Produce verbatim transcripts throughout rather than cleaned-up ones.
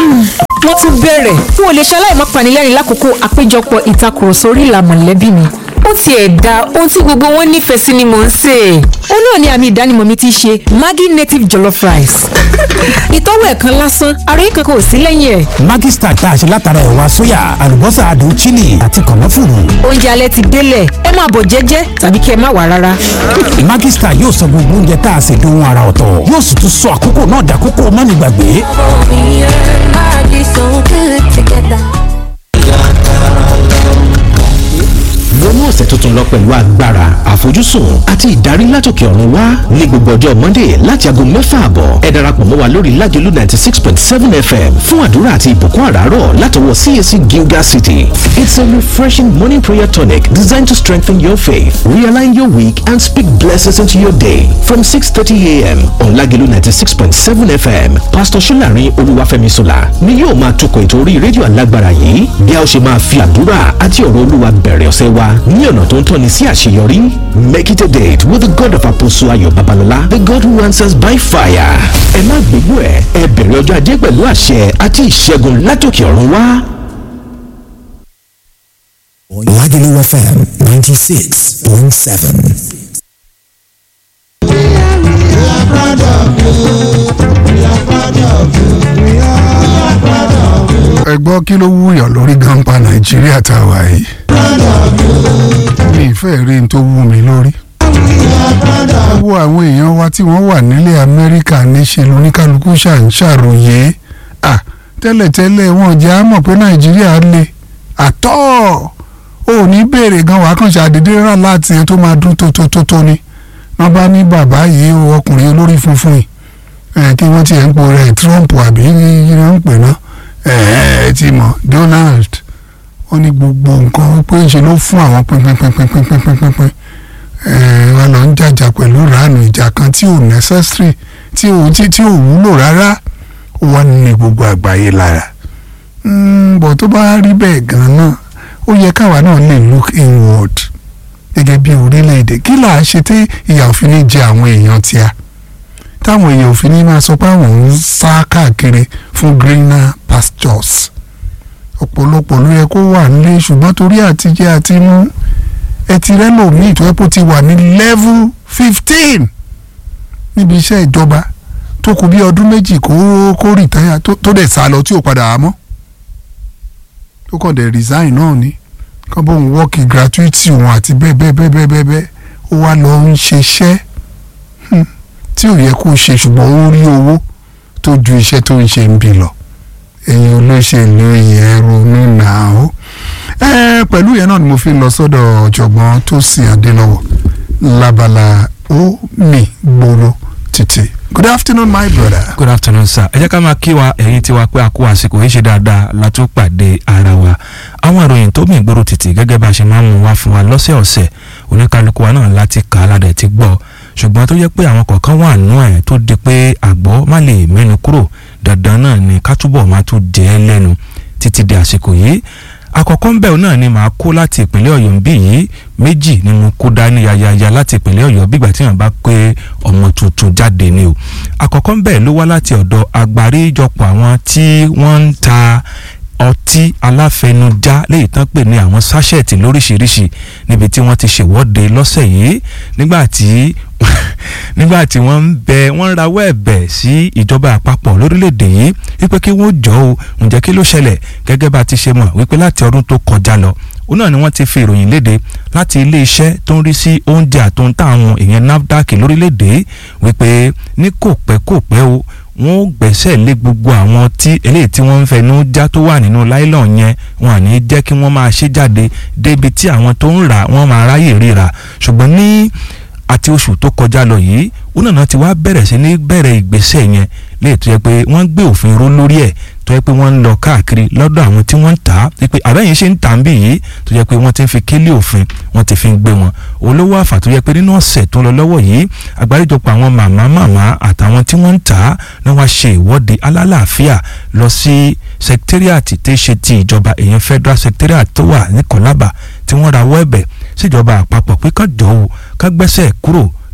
wọ́n tún bẹ̀rẹ̀ n ò lè ṣaláì má panilẹ́rìn lákòókò àpéjọpọ̀ ìtakùrọ̀sọ orí ìlà mọ̀lẹ́bí mi. Ó tiẹ̀ da ohun tí gbogbo wọn nífẹ̀ẹ́ sí ni mò ń sè. Ó náà ni àmì ìdánimọ̀ mi ti ṣe Maggi native jollof rice. Ìtọ́wò ẹ̀kan lásán ara yìí kankan ò sí lẹ́yìn ẹ̀. Maggi star tá a ṣe látara ẹ̀wà sóyà àlùbọ́sà adùn chili àti kànáfùrù. Oúnjẹ alẹ́ ti délẹ̀ ẹ máa bọ̀ jẹ́jẹ́ tàbí kí ẹ má wá rárá. Maggi star yóò sọ gbogbo oúnjẹ tá a ṣe dohun ara ọ̀tọ̀ yóò sì tún sọ àkókò náà dàkókò mánigbàgbé. Wọnú ọ̀sẹ̀ tuntun lọ pẹ̀lú agbára àfojúsùn àti ìdarí látòkè ọ̀run wá ní gbogbo ọjọ́ Monday láti aago mẹ́fà àbọ̀ ẹ darapọ̀ mọ́ wa lórí Lágelú ninety six point seven F M fún àdúrà àti ìbùkún àràárọ̀ látọwọ́ C A C Gilgal City. It's a refreshing morning prayer tonic designed to strengthen your faith, realign your week and speak blessings into your day. From six thirty A M on Lágelú ninety six point seven F M, Pastor Ṣọ́lárin Olúwafẹ́miṣọlá ni yóò máa tukọ̀ ètò orí rédíò alágbára yìí bí a ó ṣe máa fi àdúrà àti ọ̀rọ̀ Olúwa bẹ̀rẹ̀ ọ̀sẹ̀ wa ní ọ̀nà tó ń tọ́ni sí àṣeyọrí. Make it a date with the God of Apostle Ayọ̀ Babalọlá, the God who answers by fire. Ẹ má gbégbó ẹ̀ ẹ bẹ̀rẹ̀ ọjọ́ ajé pẹ̀lú àṣẹ àti ìṣẹ́gun látòkè ọ̀run wá. Lágelú F M ninety six point seven. We are proud of you. We are proud of you. We are proud of you. Ẹ gbọ́ kí ló wúyàn lórí gánpa Nàìjíríà tá a wà yìí. Mi ìfẹ́ rí n tó wú mi lórí. Ẹ wo àwọn èèyàn wa tí wọ́n wà nílẹ̀ Amẹ́ríkà níṣe lóníkálukú ṣàǹṣàròyé. À tẹ́lẹ̀tẹ́lẹ̀ wọn jẹ́ á mọ̀ pé Nàìjíríà le àtọ́ ò ní béèrè gan wàá kàn ṣàdédé rà láti ẹ tó máa dún tótótótó ni. Wọ́n bá ní bàbá yìí ọkùnrin olórí funfun yìí kí wọ́n ti ẹ̀ ń po rẹ̀ Trump àbí yíyan ń pè náà ẹ̀ ti mọ̀ Donald wọ́n ní gbogbo nǹkan pé ṣe ló fún àwọn pínpínpínpínpínpínpín ẹ̀ wọ́n lọ ń jàjà pẹ̀lú ránù ìjà kan tí ò necessary tí ò tí tí ò wúlò rárá ó wà ní gbogbo àgbáyé lára bọ̀ tó bá rí bẹ́ẹ̀ gan-an náà ó yẹ káwa náà lè look inward gẹ́gẹ́ bí orílẹ̀-èdè kí là á ṣe tí ìyà òfin ní jẹ àwọn èèyàn tíá táwọn èèyàn òfin ní máa sọ pé àwọn ń sá káàkiri fún greener pastures ọ̀pọ̀lọpọ̀ ló yẹ kó wà nílé ṣùgbọ́n torí àtijẹ́ àti mú ẹtì rẹ́lòmíì tó yẹ kó ti wà ní level fifteen níbi iṣẹ́ ìjọba tó kù bí ọdún méjì kó kó rìtáyà tó dẹ̀ sá lọ tí ò padà wá mọ́ tó kàn dẹ̀ resign náà ni kán bóun wọ́ọ̀kì gratuity wọn àti bẹ́ẹ̀ bẹ́ẹ̀ bẹ́ẹ̀ bẹ́ẹ̀ bẹ́ẹ̀ bẹ́ẹ̀ ó wá lọ ń ṣiṣẹ́ tí ò yẹ kó ṣe ṣùgbọ́n ó rí owó tó ju iṣẹ́ tó ń ṣe ń bì lọ ẹ̀yin olóṣèlú yẹn ronú náà ó ẹ pẹ̀lú yẹn náà ni mo fi lọ sọ́dọ̀ ọ̀jọ̀gbọ́n Tósìn Adélọ́wọ̀ lábala ó mì gbòòrò títì. Good afternoon, my brother. Good afternoon, sir. Ẹ jẹ́ ká máa kí wa ẹ̀yin tiwa pé a kú àsìkò yìí ṣe dáadáa la tó pàdé ara wa. Àwọn ìròyìn tó mì gbòòrò títì gẹ́gẹ́ bá a ṣe máa ń mú wá fún wa lọ́sẹ̀ọ̀sẹ̀ oníkálukú wa náà láti kà á ládẹ̀ ti gbọ́. Ṣùgbọ́n tó yẹ pé àwọn kọ̀ọ̀kan wà nínú ẹ̀ tó di pé àgbọ̀ má lè mẹ́nu kúrò dandan náà ni ká túbọ̀ máa tún jẹ́ lẹ́nu títí di àsìkò yìí. Àkọ́kọ́ ńbẹ̀ náà ni màá kó láti ìpínlẹ̀ Ọ̀yọ́ ń bí yìí méjì ni mo kó dání yayaya láti ìpínlẹ̀ Ọ̀yọ́ bígbà tí wọ́n bá pé ọmọ tuntun jáde ni o. Àkọ́kọ́ ńbẹ̀ ló wá láti ọ̀dọ̀ àgbáríjọpọ̀ àwọn tí wọ́n ń ta ọtí aláfẹnujá léyìí tán pè ní àwọn sáṣẹ̀tì lóríṣiríṣi níbi tí wọ́n ti ṣèwọ́de lọ́sẹ̀ yìí nígbà tí nígbà tí wọ́n ń bẹ wọ́n ń rawọ́ ẹ̀bẹ̀ sí ìjọba àpapọ̀ lórílẹ̀‐èdè yìí wípé kí wọ́n jọ o ǹjẹ́ kí ló ṣẹlẹ̀ gẹ́gẹ́ bá ti ṣe mọ̀ wípé láti ọdún tó kọjá lọ ó náà ni wọ́n ti fi ìròyìn léde láti ilé iṣẹ́ tó ń rí sí oúnjẹ àtúntà àwọn èèyàn NAFDAC lórílẹ̀‐èdè wípé ní kò pẹ́ kò pẹ́ o wọ́n ó gbẹ́sẹ̀ lé gbogbo àwọn tí eléyìí tí wọ́n ń fẹnu já tó wà nínú láìlọ́n yẹn wọn à ní jẹ́ kí wọ́n máa ṣe jáde débi tí àwọn tó ń rà wọ́n máa ráyè ríra ṣùgbọ́n ní àti oṣù tó kọjá lọ yìí ó nàná ti wá bẹ̀rẹ̀ sí ní bẹ̀rẹ̀ ìgbésẹ̀ yẹn léè tó yẹ pé wọ́n gbé òfin ró lórí ẹ̀ tó yẹ pé wọ́n ń lọ káàkiri lọ́dọ̀ àwọn tí wọ́n ń tà á pé àbẹ́yìn ṣe ń tà ń bì yìí tó yẹ pé wọ́n ti ń fi kélé òfin wọ́n ti fi ń gbé wọn olówó àfà tó yẹ pé nínú ọ̀sẹ̀ tó ń lọ lọ́wọ́ yìí àgbáríjọpọ̀ àwọn màmá màmá àtàwọn tí wọ́n ń tà á ni wọ́n ṣe ìwọ́de alálàáfíà lọ sí secretariat tí ṣe ti ìjọba èèyàn federal secretariat tó wà ní Kọ̀lábà tí wọ́n rawọ́ ẹ̀bẹ̀ síjọba àpapọ̀ pé kán jọ̀ọ́ ká gbẹ́sẹ̀ kúrò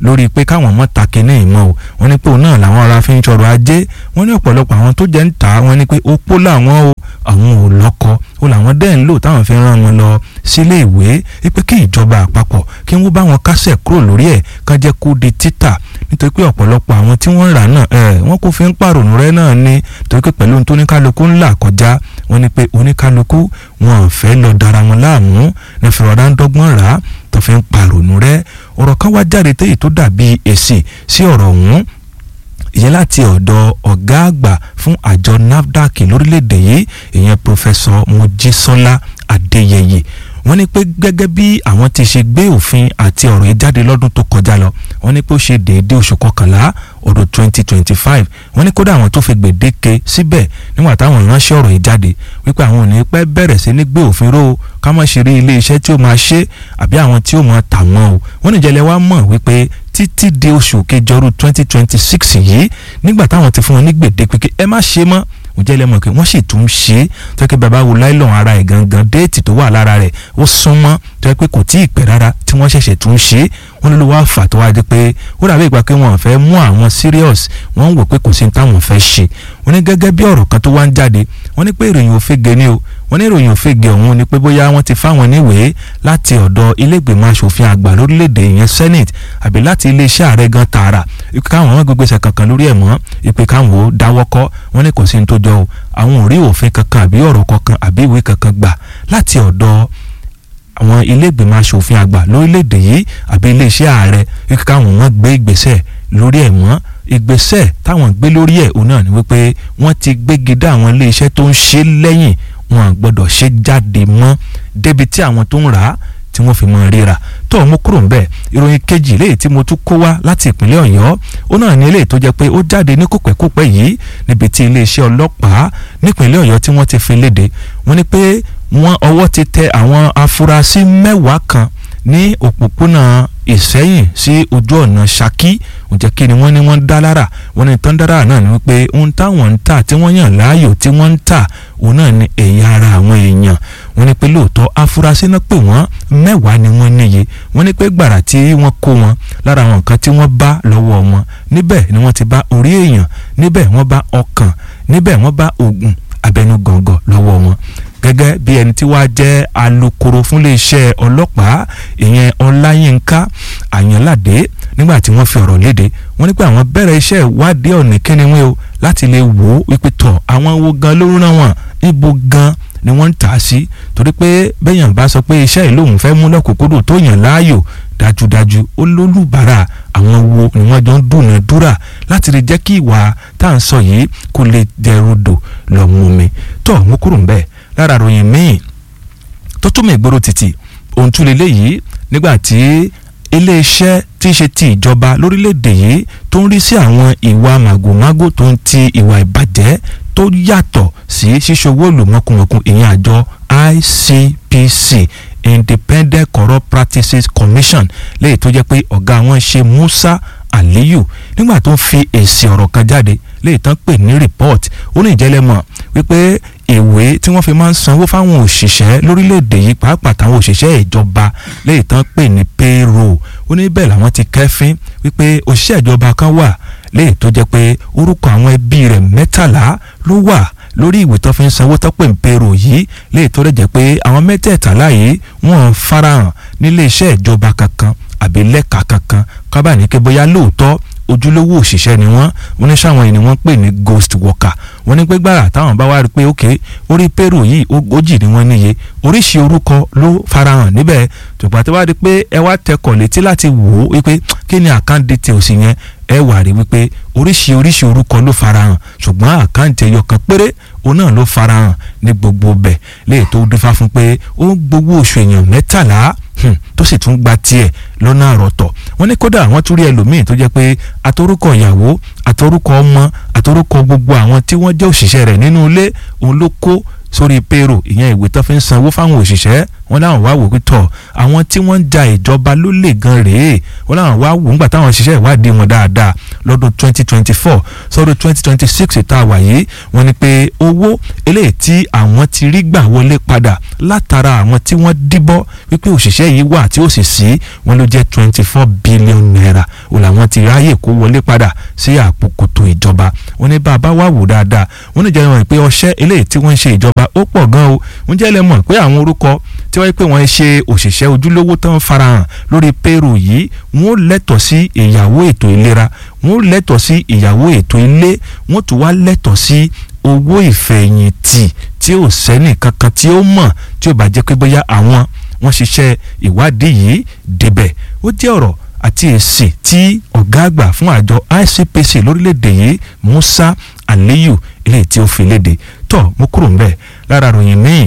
lórí pé káwọn mọ́ ta kinní ìmọ̀ o wọ́n ní pé òun náà làwọn ará fi ń ṣọrọ̀ ajé wọ́n ní ọ̀pọ̀lọpọ̀ àwọn tó jẹ́ ń ta wọ́n ní pé opó làwọn o àwọn ò lọ́kọ ó làwọn dẹ́ ń lò táwọn fi rán wọn lọ sílé ìwé wípé kí ìjọba àpapọ̀ kí wọ́n bá wọn kásẹ̀ kúrò lórí ẹ̀ kán jẹ́ kó di títà nítorí pé ọ̀pọ̀lọpọ̀ àwọn tí wọ́n rà náà ẹ̀ wọ́n kò fi ń pàrònú rẹ̀ náà ni torí pé pẹ̀lú ohun tó oníkálukú ń là kọjá wọ́n ní pé oníkálukú wọn ò fẹ́ lọ dára wọn láàmú ní fìrọ̀dá ń dọ́gbọ́n rà á tó fi ń pàrònú rẹ̀ ọ̀rọ̀ kan wá jáde téyì tó dàbí èsì sí ọ̀rọ̀ ọ̀hún ìyẹn láti ọ̀dọ̀ ọ̀gá àgbà fún àjọ NAFDAC lórílẹ̀‐èdè yìí ìyẹn pòfẹ́sọ̀ Mojísọ́lá Adéyẹyẹ wọ́n ní pé gẹ́gẹ́ bí àwọn ti ṣe gbé òfin àti ọ̀rọ̀ yìí jáde lọ́dún tó kọjá lọ wọ́n ní pé ó ṣe déédéé oṣù kọkànlá ọdún twenty twenty five wọ́n ní kódà àwọn tó fi gbèdéke síbẹ̀ nígbà táwọn ìránṣẹ́ ọ̀rọ̀ yìí jáde wípé àwọn ò ní pẹ́ bẹ̀rẹ̀ sí ní gbé òfin ró ká má ṣe rí ilé iṣẹ́ tí ó máa ṣe àbí àwọn tí ó máa tà wọ́n o wọ́n ní ìjẹ́lẹ̀ wa mọ̀ wípé títí di oṣù kejì twenty twenty six yìí nígbà táwọn ti fún wọn ní gbèdéke pé ẹ má ṣe mọ́ òjẹ́ lẹ́mọ̀ pé wọ́n sì tún ṣe é tó yẹ kí baba wo láìlọ́n ara ẹ̀ gangan déètì tó wà lára rẹ̀ ó súnmọ́ tó yẹ pé kò tí ì pẹ́ rárá tí wọ́n ṣẹ̀ṣẹ̀ tún ṣe é wọ́n ló wá fà tó wá dé pé ó dàbí ìgbà pé wọ́n fẹ́ mú àwọn serious wọ́n wò pé kò sí táwọn fẹ́ ṣe wọ́n ní gẹ́gẹ́ bí ọ̀rọ̀ kan tó wá ń jáde wọ́n ní pé ìròyìn òfegè ni o wọ́n ní ìròyìn òfegè ọ̀hún ni pé bóyá wọ́n ti fáwọn níwèé láti ọ̀dọ̀ ilé ìgbìmọ̀ asòfin àgbà lórílẹ̀‐èdè ìyẹn senate àbí láti iléeṣẹ́ ààrẹ gan tààrà ìpè káwọn ọmọ gbégbèsè kankan lórí ẹ̀ mọ́ ìpè káwọn ó dáwọ́kọ́ wọ́n ní kò sí ní tó jọ o àwọn ò rí òfin kankan àbí ọ̀rọ̀ kankan àbí ìwé kankan gbà láti ọ̀dọ̀ àwọn ilé ìgbìmọ̀ asòfin àgbà lórílẹ̀‐èdè yìí àbí iléeṣẹ́ ààrẹ ìpè káwọn ọmọ gbé ìgbésẹ̀ lórí ẹ̀ mọ́ ìgbésẹ̀ táwọn gbé lórí ẹ̀ òun náà ni wípé wọ́n ti gbégi dá àwọn iléeṣẹ́ tó ń ṣe lẹ́yìn wọn gbọ́dọ̀ ṣe jáde mọ́ débi tí àwọn tó ń rà á tí wọ́n fi mọ́ ríra tó mú kúrò ń bẹ̀ ìròyìn kejì léyìí tí mo tún kó wá láti ìpínlẹ̀ Ọ̀yọ́ ó náà ní eléyìí tó jẹ́ pé ó jáde ní kòpẹ́kòpẹ́ yìí níbi tí iléeṣẹ́ ọlọ́pàá nípínlẹ̀ Ọ̀yọ́ tí wọ́n ti fi léde wọ́n ní pé wọ́n ọwọ́ ti tẹ àwọn afurasí mẹ́wàá kan ní òpópónà Ìṣẹ́yìn sí ojú ọ̀nà Ṣakí ǹjẹ́ kí ni wọ́n ní wọ́n dá lára wọ́n ní tán dára náà ni wípé ohun táwọn ń tà tí wọ́n yàn láàyò tí wọ́n ń tà òun náà ni ẹ̀yà ara àwọn èèyàn wọ́n ní pé lóòótọ́ afurasí náà pè wọ́n mẹ́wàá ni wọ́n níye wọ́n ní pé gbàrà tí wọ́n kó wọn lára àwọn nǹkan tí wọ́n bá lọ́wọ́ wọn níbẹ̀ ni wọ́n ti bá orí èèyàn níbẹ̀ wọ́n bá ọkàn níbẹ̀ wọ́n bá oògùn abẹnugọ̀ngọ̀ lọ́wọ́ wọn gẹ́gẹ́ bí ẹni tí wàá jẹ́ alukoro fún iléeṣẹ́ ọlọ́pàá ìyẹn Ọláyínká Àyànládé nígbà tí wọ́n fi ọ̀rọ̀ léde wọ́n ní pé àwọn bẹ̀rẹ̀ iṣẹ́ ìwádìí ọ̀nì kíniwé o láti lè wò ó wípé tọ̀ àwọn wo gan ló rán wọn ibo gan ni wọ́n ń tà á sí torí pé bẹ́yàn bá sọ pé iṣẹ́ ìlú òun fẹ́ mú lọ́kùnkúndùn tó yàn láàyò dájúdájú olólùbárà àwọn wo ni wọ́n jọ ń dúnàádúrà láti lè jẹ́ kí ìwà tá à ń sọ yìí kó lè dẹrùdò lọ́mú mi tọ̀ mú kúrò ń bẹ́ẹ̀ lára ròyìn míì tó túmọ̀ ìgboro títì ohun tún lélẹ̀ yìí nígbà tí iléeṣẹ́ tí í ṣe ti ìjọba lórílẹ̀‐èdè yìí tó ń rí sí àwọn ìwà màgòmágó tó ń ti ìwà ìbàjẹ́ tó yàtọ̀ sí ṣíṣowó olùmọ̀kùmọ̀kùn ìyẹn àjọ I C P C Independent Corrupt Practices Commission léyìí tó jẹ́ pé ọ̀gá wọn ṣe Musa Aliyu nígbà tó ń fi èsì ọ̀rọ̀ kan jáde léyìí tán pè ní report ó ní ìjẹ́lẹ́mọ̀ wípé ìwé tí wọ́n fi máa ń sanwó fáwọn òṣìṣẹ́ lórílẹ̀‐èdè yìí pàápàá táwọn òṣìṣẹ́ ìjọba léyìí tán pè ní payroll ó ní bẹ́ẹ̀ làwọn ti kẹ́fín wípé òṣìṣẹ́ ìjọba kan wà léyìí tó jẹ́ pé orúkọ àwọn ẹbí rẹ̀ mẹ́tàlá ló wà lórí ìwé tó fi ń sanwó tó pè ní payroll yìí léyìí tó rẹ̀ jẹ́ pé àwọn mẹ́tẹ̀ẹ̀tàlá yìí wọ́n farahàn nílé iṣẹ́ ìjọba kankan àbí lẹ́ka kankan kábà ní kí bóyá lóòótọ́ ojúlówó òṣìṣẹ́ ni wọ́n wọ́n ní sáwọn ẹni wọ́n pè ní ghost worker wọ́n ní pé gbàrà táwọn bá wá rí i pé ok orí payroll yìí ogójì ni wọ́n níye oríṣi orúkọ ló farahàn níbẹ̀ tòpá tí wàá rí i pé ẹ wá tẹkọ̀ létí láti wò ó wípé kí ni account details yẹn ẹ wà rí wípé oríṣi oríṣi orúkọ ló farahàn ṣùgbọ́n àkáǹtì ẹyọ kan péré òun náà ló farahàn ní gbogbo bẹ̀ léè tó dúfá fún pé ó ń gbowó oṣù èèyàn mẹ́tàlá tó sì tún gba tiẹ̀ lọ́nà àròtọ̀ wọ́n ní kódà wọ́n tún rí ẹlòmíín tó jẹ́ pé àtorúkọ ìyàwó àtorúkọ ọmọ àtorúkọ gbogbo àwọn tí wọ́n jẹ́ òṣìṣẹ́ rẹ̀ nínú ilé òun ló kó sórí payroll ìyẹn ìwé tó fi ń sanwó fáwọn òṣìṣẹ́ wọ́n láwọn wá wò pítọ̀ àwọn tí wọ́n ń ja ìjọba ló lè gan rèé wọ́n láwọn wá wò nígbà táwọn ṣiṣẹ́ ìwádìí wọn dáadáa lọ́dún twenty twenty four sọ́dún twenty twenty six tá a wà yìí wọ́n ní pé owó eléyìí tí àwọn ti rí gbà wọlé padà látara àwọn tí wọ́n díbọ́ wípé òṣìṣẹ́ yìí wà tí ó sì sí wọn ló jẹ́ twenty four billion naira ò làwọn ti ráyè kó wọlé padà sí àpòkòtò ìjọba wọ́n ní bàbá wà wò dáadáa wọ́n ní jẹ́ wọn pé ọṣẹ́ eléyìí tí wọ́n ń ṣe ìjọba ó pọ̀ gan o wọ́n jẹ́ lẹ́mọ̀ pé àwọn orúkọ tí wọ́n pé wọ́n ṣe òṣìṣẹ́ ojúlówó tán farahàn lórí payroll yìí wọ́n lẹ́tọ̀ọ́ sí ìyàwó ètò ìlera wọ́n lẹ́tọ̀ọ́ sí ìyàwó ètò ilé wọ́n tún wá lẹ́tọ̀ọ́ sí owó ìfẹ̀yìntì tí ò sẹ́nì kankan tí ó mọ̀ tí ó bá jẹ́ pé bóyá àwọn wọ́n ṣiṣẹ́ ìwádìí yìí débẹ̀ ó jẹ́ ọ̀rọ̀ àti èsì tí ọ̀gá àgbà fún àjọ I C P C lórílẹ̀‐èdè yìí Musa Aliyu eléyìí tí ó fi léde tó mo kúrò ń bẹ̀ lára ròyìn míì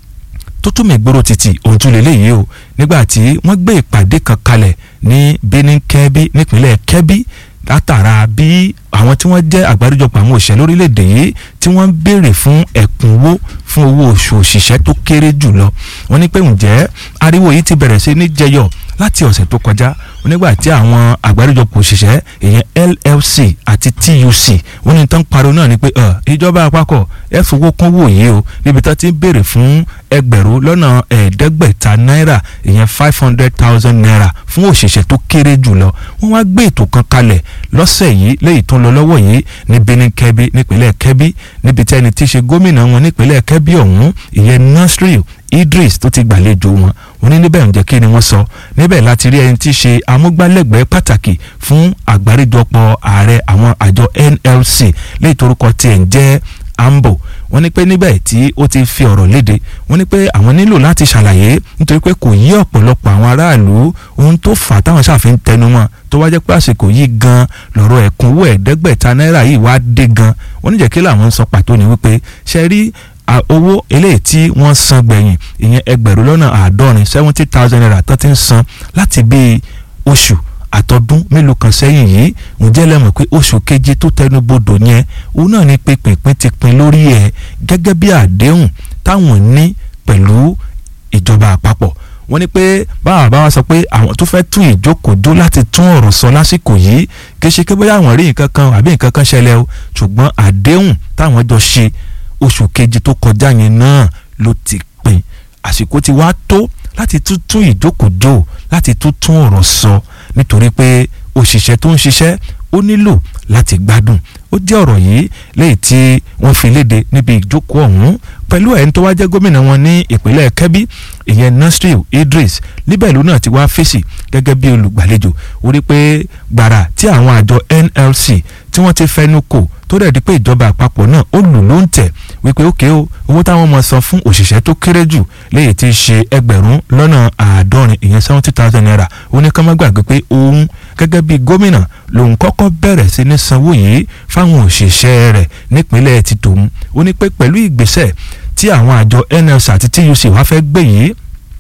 tó tún mẹ́gbòrò títì ohun tún lè léyìí o nígbà tí wọ́n gbé ìpàdé kan kalẹ̀ ní Benin Kebbi nípínlẹ̀ Kebbi látara bí àwọn tí wọ́n jẹ́ àgbáríjọpọ̀ àwọn òṣìṣẹ́ lórílẹ̀‐èdè yìí tí wọ́n ń béèrè fún ẹ̀kúnwó fún owó oṣù òṣìṣẹ́ tó kéré jùlọ wọ́n ní pé ǹjẹ́ ariwo yìí ti bẹ̀rẹ̀ sí ní jẹyọ láti ọ̀sẹ̀ tó kọjá nígbà tí àwọn àgbáríjọpọ̀ òṣìṣẹ́ ìyẹn L L C àti T U C wọ́n ní tán pariwo náà ni pé ìjọba àpapọ̀ ẹ fowó kún wò yìí o níbi tó ti ń béèrè fún ẹgbẹ̀rún lọ́nà ẹ̀ẹ́dẹ́gbẹ̀ta náírà ìyẹn five hundred thousand naira fún òṣìṣẹ́ tó kéré jùlọ wọ́n wá gbé ètò kan kalẹ̀ lọ́sẹ̀ yìí lẹ́yìn tó ń lọ lọ́wọ́ yìí ní Benin Kebbi nípínlẹ̀ Kebbi níbi tí ẹni tí í ṣe gómìnà wọn nípínlẹ̀ Kebbi ọ̀hún ìyẹn Nasir Idris tó ti gbàlejò wọn wọ́n ní níbẹ̀ ǹjẹ́ kí ni wọ́n sọ níbẹ̀ láti rí ẹni tí í ṣe amúgbálẹ́gbẹ̀ẹ́ pàtàkì fún àgbáríjọpọ̀ ààrẹ àwọn àjọ N L C lẹ́yìn torúkọ tiẹ̀ ń jẹ́ Ambo wọ́n ní pé níbẹ̀ tí ó ti fi ọ̀rọ̀ léde wọ́n ní pé àwọn nílò láti ṣàlàyé nítorí pé kò yí ọ̀pọ̀lọpọ̀ àwọn aráàlú ohun tó fà á táwọn ṣàfihàn tẹnumọ́ tó wá jẹ́ pé àsìkò yìí gan lọ́rọ̀ ẹ̀kúnwó ẹ̀ẹ́dẹ́gbẹ̀ta náírà yìí wá dé gan wọ́n ní jẹ́ kí làwọn ń sọ pàtó ni wípé ṣe rí owó eléyìí tí wọ́n san gbẹ̀yìn ìyẹn ẹgbẹ̀rún lọ́nà àádọ́rin seventy thousand naira tó ti ń san láti bíi oṣù àtọdún mélòó kan sẹ́yìn yìí ǹjẹ́ lẹ́mọ̀ pé oṣù keje tó tẹnubodò yẹn òun náà ní pé pínpín ti pin lórí ẹ̀ gẹ́gẹ́ bí àdéhùn táwọn ní pẹ̀lú ìjọba àpapọ̀ wọ́n ní pé báwa bá wa sọ pé àwọn tó fẹ́ tún ìjókòó láti tún ọ̀rọ̀ sọ lásìkò yìí kì í ṣe pé bóyá àwọn rí nǹkan kan àbí nǹkan kan ṣẹlẹ̀ o ṣùgbọ́n àdéhùn táwọn jọ ṣe oṣù keje tó kọjá yẹn náà ló ti pin àsìkò ti wá tó láti tún tún ìjókòó láti tún tún ọ̀rọ̀ sọ nítorí pé òṣìṣẹ́ tó ń ṣiṣẹ́ ó nílò láti gbádùn ó jẹ́ ọ̀rọ̀ yìí lẹ́yìn tí wọ́n fi léde níbi ìjókòó ọ̀hún pẹ̀lú ẹni tó wá jẹ́ gómìnà wọn ní ìpínlẹ̀ Kebbi ìyẹn Nasir Idris níbẹ̀ ló náà ti wá fèsì gẹ́gẹ́ bí olùgbàlejò ó rí pé gbàrà tí àwọn àjọ N L C tí wọ́n ti fẹnu kò tó dẹ̀ di pé ìjọba àpapọ̀ náà ó lù ló ń tẹ̀ wípé ókè o owó táwọn máa san fún òṣìṣẹ́ tó kéré jù léyìí tí í ṣe ẹgbẹ̀rún lọ́nà àádọ́rin ìyẹn seventy thousand naira ó ní ká má gbàgbé pé òun gẹ́gẹ́ bí gómìnà lòun kọ́kọ́ bẹ̀rẹ̀ sí ní sanwó yìí fáwọn òṣìṣẹ́ rẹ̀ nípínlẹ̀ ti tòun ó ní pé pẹ̀lú ìgbésẹ̀ tí àwọn àjọ N L C àti T U C wá fẹ́ gbé yìí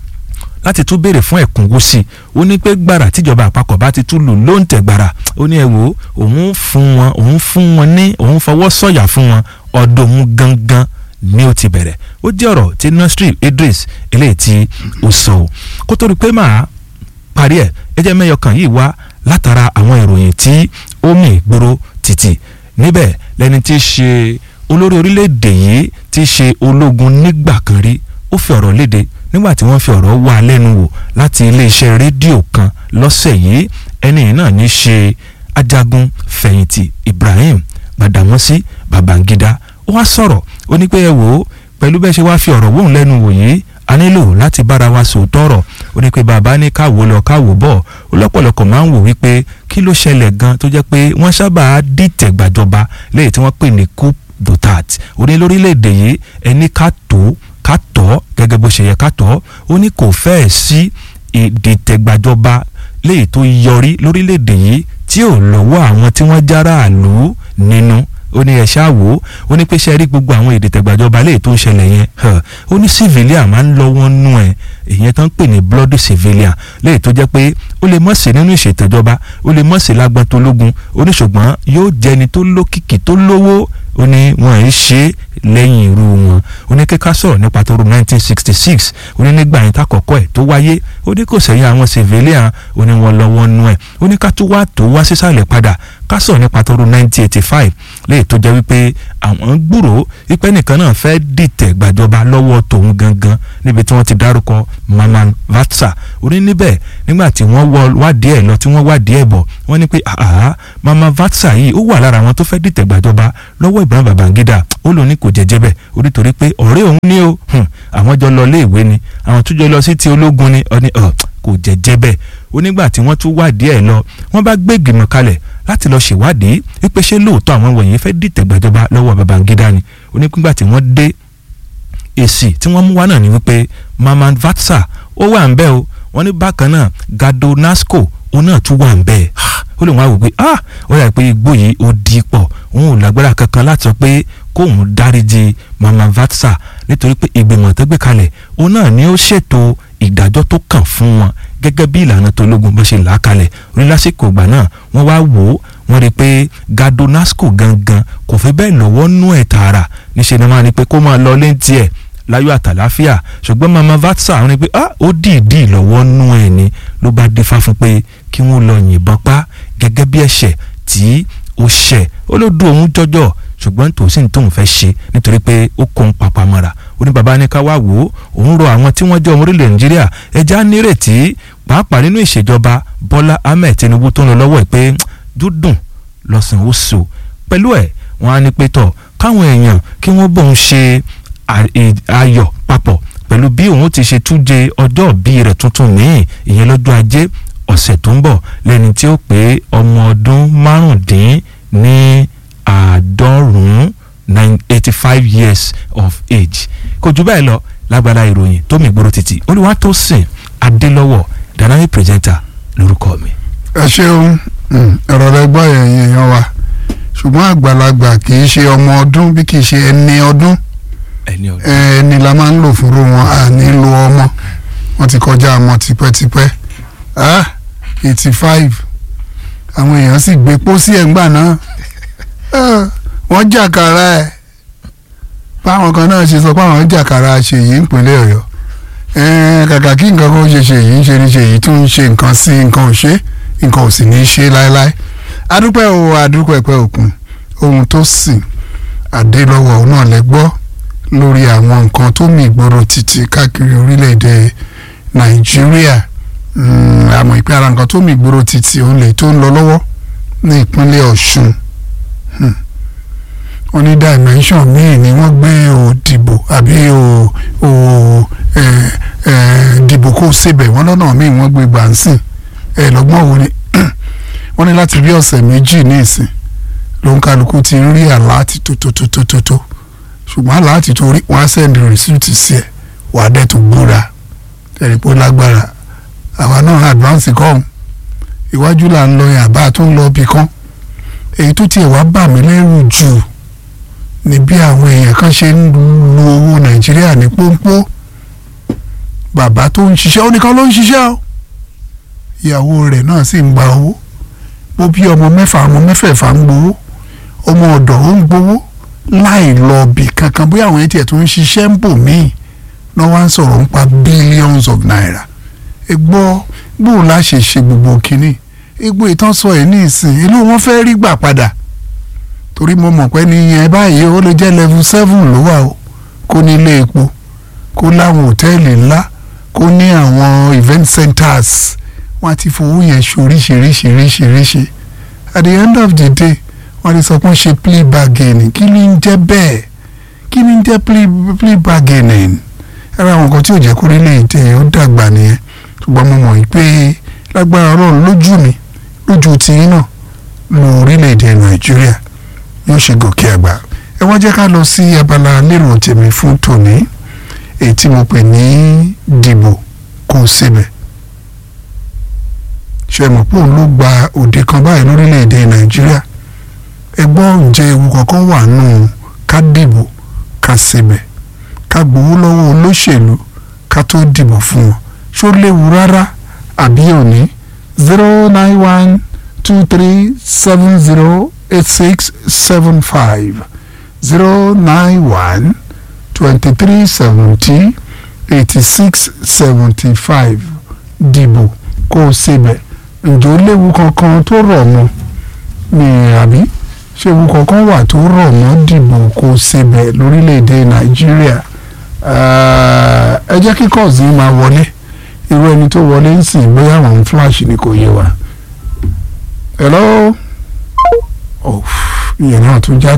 láti tún béèrè fún ẹ̀kúnwó sí i ó ní pé gbàrà tíjọba àpapọ̀ bá ti tún lù ló ń tẹ̀ gbàrà ó ní ẹ wò òun fún wọn òun fún wọn ní òun fọwọ́ sọ̀yà fún wọn ọ̀dọ̀ òun gangan ni ó ti bẹ̀rẹ̀ ó jẹ́ ọ̀rọ̀ tí Nasir Idris eléyìí tí ó sọ ọ́ kó tó rí pé máa parí ẹ̀ ẹ jẹ́ mẹ́yọ kan yìí wá látara àwọn ìròyìn tí ó mì gbòòrò títì níbẹ̀ lẹ́ni tí í ṣe olórí orílẹ̀-èdè yìí tí í ṣe ológun nígbà kan rí ó fi ọ̀rọ̀ léde nígbà tí wọ́n fi ọ̀rọ̀ wá lẹ́nu wò láti iléeṣẹ́ rédíò kan lọ́sẹ̀ yìí ẹni yìí náà ní ṣe ajagun fẹ̀yìntì Ibrahim Gbàdàmọ́sí Babangida ó wá sọ̀rọ̀ ó ní pé ẹ wò ó pẹ̀lú bẹ́ẹ̀ ṣe wá fi ọ̀rọ̀ wóun lẹ́nu wò yìí a nílò láti bára wa sòótọ́ ọ̀rọ̀ ó ní pé bàbá ní káwo lọ káwo bọ̀ ó lọ́pọ̀lọpọ̀ máa ń wò wípé kí ló ṣẹlẹ̀ gan tó jẹ́ pé wọ́n sábà dìtẹ̀ gbàjọba lẹ́yìn tí wọ́n pè ní coup d'etat ó ní lórílẹ̀‐èdè yìí ẹni ká tó ká tọ́ gẹ́gẹ́ bó ṣe yẹ ká tọ́ ó ní kò fẹ́ẹ̀ sí ìdìtẹ̀gbàjọba léyìí tó yọrí lórílẹ̀‐èdè yìí tí ò lọ́wọ́ àwọn tí wọ́n jára àlù nínú ó ní ẹ ṣáà wò ó ó ní pé ṣe rí gbogbo àwọn ìdìtẹ̀gbàjọba léyìí tó ń ṣẹlẹ̀ yẹn ó ní civilian máa ń lọ́wọ́ nú ẹ̀ èyàn tán ń pè ní bloody civilian léyìí tó jẹ́ pé ó lè mọ̀ sí nínú ìṣètọ́jọba ó lè mọ̀ sí lágbọ́n tó lógun ó ní ṣùgbọ́n yóò jẹ́ni tó lókìkí tó lówó ó ní wọn ì ṣe lẹ́yìn irú wọn ó ní kíkà sọ̀rọ̀ nípa tó rú nineteen sixty six ó ní nígbà yẹn tákọ̀kọ́ ẹ̀ tó wáyé ó ní kò sẹ́yìn àwọn civilian ó ní wọn lọ́wọ́ nú ẹ̀ ó ní ká tó wá tó wá sísàlẹ̀ padà ká sọ̀rọ̀ nípa tó rú nineteen eighty five léyìí tó jẹ́ wípé àwọn gbúrò wípé nìkan náà fẹ́ dìtẹ̀ gbàjọba lọ́wọ́ tòun gangan níbi tí wọ́n ti dárúkọ Maman Vatsa ó ní níbẹ̀ nígbà tí wọ́n wádìí ẹ̀ lọ tí wọ́n wádìí ẹ̀ bọ̀ wọ́n ní pé àhà Maman Vatsa yìí ó wà lára àwọn tó fẹ́ dìtẹ̀ gbàjọba lọ́wọ́ Ibrahim Babangida ó lò ní kò jẹ́jẹ́ bẹ́ẹ̀ ó nítorí pé ọ̀rẹ́ òun ní o àwọn jọ lọ ilé ìwé ni àwọn tó jọ lọ sí ti ológun ni ọ ní ọ kò jẹ́jẹ́ bẹ́ẹ̀ ó nígbà tí wọ́n tún wádìí ẹ̀ lọ wọ́n bá gbé ìgbìmọ̀ kalẹ̀ láti lọ ṣèwádìí wípé ṣé lóòótọ́ àwọn wọ̀nyí fẹ́ dìtẹ̀ gbàjọba lọ́wọ́ Babangida ni ó ní nígbà tí wọ́n dé èsì tí wọ́n mú wá náà ni wípé Maman Vatsa ó wà ń bẹ̀ o wọ́n ní bákan náà Gado Nasco òun náà tún wà ń bẹ̀ ó lè wọ́n á wò pé ah ó yà pé igbó yìí ó di pọ̀ òun ò lágbára kankan láti sọ pé kóun dáríjì Maman Vatsa nítorí pé ìgbìmọ̀ tó gbé kalẹ̀ òun náà ni ó ṣètò ìdájọ́ tó kàn fún wọn gẹ́gẹ́ bí ìlànà tó lógun bó ṣe là á kalẹ̀ orí lásìkò ìgbà náà wọ́n wá wò ó wọ́n rí i pé Gado Nasco gangan kò fi bẹ́ẹ̀ lọ́wọ́ nú ẹ̀ tààrà níṣẹ́ ni wọ́n á ní pé kó máa lọ léńtì ẹ̀ láyọ̀ àtàláfíà ṣùgbọ́n Maman Vatsa wọ́n ní pé ah ó dìídì lọ́wọ́ nú ẹ̀ ni ló bá dífá fún pé kí wọ́n lọ yìnbọn pa gẹ́gẹ́ bí ẹ̀ṣẹ̀ tí ó ṣẹ̀ ó ló dùn òun jọjọ ṣùgbọ́n tòsí ní tóun fẹ́ ṣe nítorí pé ó kó ń papá mọ́ra ó ní baba ní ká wá wò ó òun rọ àwọn tí wọ́n jẹ́ ọmọ orílẹ̀ Nàìjíríà ẹja nírètí pàápàá nínú ìṣèjọba Bọ́lá Ahmed Tinubu tó ń lọ lọ́wọ́ ẹ̀ pé dúdùn lọ́sàn ó so pẹ̀lú ẹ̀ wọ́n á ní pé tọ̀ káwọn èèyàn kí wọ́n bóun ṣe ayọ̀ papọ̀ pẹ̀lú bí òun ti ṣe túnjẹ ọjọ́ ìbí rẹ̀ tuntun míì ìyẹn lọ́jọ́ ajé ọ̀sẹ̀ tó ń bọ̀ lẹ́ni tí ó pé ọmọ ọdún márùndín ní àádọ́rùn-ún eighty five years of age kò jù báyìí lọ lágbára ìròyìn tó mi gbòòrò títì Olúwatósìn Adélọ́wọ̀ dynamic presenter lórúkọ mi. ẹ ṣeun ọ̀rọ̀ rẹ gbọ́ ẹ̀yìn èèyàn wa ṣùgbọ́n àgbàlagbà kì í ṣe ọmọ ọdún bí kì í ṣe ẹni ọdún ẹni la máa ń lò fúnrú wọn à ní lo ọmọ wọn ti kọjá ọmọ tipẹ́tipẹ́ ah eighty five àwọn èèyàn sì gbé pósí ẹ̀ ńgbà náà wọ́n jàkàrà ẹ̀ báwọn kan náà ṣe sọ pé àwọn jàkàrà ṣèyí ìpínlẹ̀ Ọ̀yọ́ kàkà kí nǹkan kan ṣe ṣèyí ń ṣe ní ṣèyí tún ń ṣe nǹkan sí nǹkan ò ṣe nǹkan ò sì ní í ṣe láéláé adúpẹ́ o adúpẹ́ pẹ́ òkun ohun tó sìn Adélọ́wọ̀ náà lẹ́gbọ́ lórí àwọn nǹkan tó mì gbòòrò títí káàkiri orílẹ̀-èdè Nàìjíríà àmọ́ ìpín ara nǹkan tó mì gbòòrò títí òun lè tó ń lọ lọ́wọ́ ní ìpínlẹ̀ Ọ̀ṣun wọ́n ní dimension míì ni wọ́n gbé òdìbò àbí òdìbò kó sebẹ̀ wọ́n lọ́nà míì wọ́n gbé gbàǹsìn ẹ̀ lọ́gbọ́n wo ni wọ́n ní láti bí ọ̀sẹ̀ méjì ní ìsìn ló ń kálukú ti rí àláàtì tótótótótó ṣùgbọ́n àláàtì tó rí wọ́n á sẹ́ndì rìsíìtì sí ẹ̀ wà á dẹ̀ tó gbúra ẹ̀rí pé ó lágbára àwa náà advance kọ́hún iwájú là ń lọ yẹn àbá tó ń lọ bì kan èyí tó tiẹ̀ wá bà mí lẹ́rù jù ní bí àwọn èèyàn kan ṣe ń lu owó Nàìjíríà ní pọ́npọ́ bàbá tó ń ṣiṣẹ́ ó nìkan ló ń ṣiṣẹ́ o ìyàwó rẹ̀ náà sì ń gba owó bó bí ọmọ mẹ́fà ọmọ mẹ́fẹ̀ẹ̀fà ń gbowó ọmọ ọ̀dọ̀ ó ń gbowó láì lọ bì kankan bóyá àwọn ètò ẹ̀ tó ń ṣiṣẹ́ ń bò míì náà wá ń sọ̀rọ̀ nípa billions of naira egbọ́ gbóò láṣẹ ṣe gbogbo kínní egbò ìtàn sọ ẹ̀ ní ìsìn ìlú wọn fẹ́ rí gbà padà torí mo mọ̀ pé nìyẹn báyìí ó lè jẹ́ level seven ló wà o kó ní ilé epo kó láwọn hòtẹ́ẹ̀lì ńlá kó ní àwọn event centers wọ́n ti fowó yẹn ṣoríṣiríṣiríṣiríṣi at the end of the day wọ́n ti sọ pé ṣe plea bargaining kí ni ń jẹ́ bẹ́ẹ̀ kí ni ń jẹ́ plea bargaining ẹ̀rọ àwọn nǹkan tí ò jẹ́ kó orílẹ̀-èdè ó dàgbà nìyẹn ṣùgbọ́n mo mọ̀ pé lágbára ọlọ́run lójú mi lójú tiyín náà lo orílẹ̀-èdè Nàìjíríà yóò ṣe gòkè àgbà ẹ wá jẹ́ ká lọ sí abala lérò tèmi fún tòní èyí tí mo pè ní dìbò kó síbẹ̀ ṣe mọ̀ pé òun ló gba òde kan báyìí lórílẹ̀‐èdè Nàìjíríà ẹgbọ́n ǹjẹ́ ewu kankan wà nù ká dìbò ká síbẹ̀ ká gbowó lọ́wọ́ olóṣèlú ká tó dìbò fún wọn ṣó léwu rárá àbí òní zero nine one two three seven zero eight six seven five zero nine one twenty three seventy eighty six seventy five dìbò kó o ṣebẹ̀ ǹjọ́ léwu kankan tó rọ̀ mọ́ mi àbí ṣé ewu kankan wà tó rọ̀ mọ́ dìbò kó o ṣebẹ̀ lórílẹ̀‐èdè nàìjíríà ẹ jẹ́ kí kọ́ọ̀sì máa wọlé irú ẹni tó wọlé ń sìn bóyá àwọn flash ni kò yé wa. hello oh ìyẹn náà tún jáde.